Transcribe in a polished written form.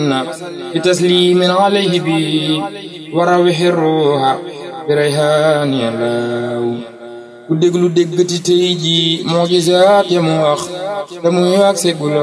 بتسليم عليه بي وروح الروح بريحان يلاو ku déglu déggati tey ji mujizaat ya mu wax te muy wax